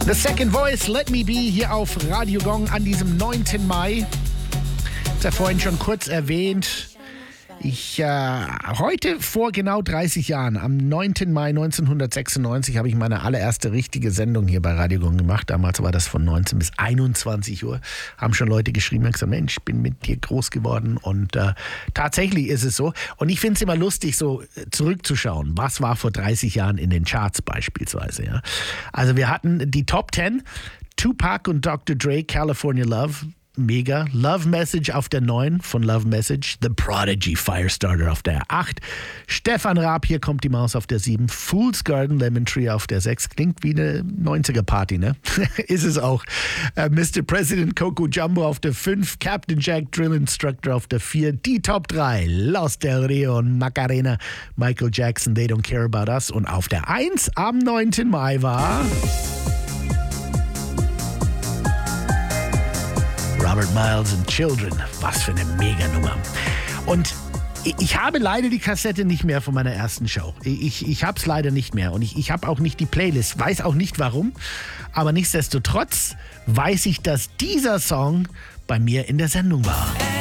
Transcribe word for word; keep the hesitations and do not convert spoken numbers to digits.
The Second Voice, Let Me Be, hier auf Radio Gong an diesem neunten Mai. Ich habe ja vorhin schon kurz erwähnt. Ich, äh, heute vor genau dreißig Jahren, am neunten Mai neunzehnhundertsechsundneunzig, habe ich meine allererste richtige Sendung hier bei Radio Gong gemacht. Damals war das von neunzehn bis einundzwanzig Uhr. Haben schon Leute geschrieben und gesagt, Mensch, ich bin mit dir groß geworden. Und äh, tatsächlich ist es so. Und ich finde es immer lustig, so zurückzuschauen. Was war vor dreißig Jahren in den Charts beispielsweise? Ja? Also wir hatten die Top zehn, Tupac und Doktor Dre, California Love. Mega. Love Message auf der neun von Love Message. The Prodigy, Firestarter auf der acht. Stefan Raab, Hier kommt die Maus auf der sieben. Fool's Garden, Lemon Tree auf der sechs. Klingt wie eine neunziger-Party, ne? Ist es auch. Uh, Mister President, Coco Jumbo auf der fünf. Captain Jack, Drill Instructor auf der vier. Die Top drei, Los Del Rio und Macarena. Michael Jackson, They Don't Care About Us. Und auf der eins am neunten Mai war... Robert Miles and Children. Was für eine Mega-Nummer. Und ich habe leider die Kassette nicht mehr von meiner ersten Show. Ich, ich habe es leider nicht mehr. Und ich, ich habe auch nicht die Playlist. Weiß auch nicht warum. Aber nichtsdestotrotz weiß ich, dass dieser Song bei mir in der Sendung war.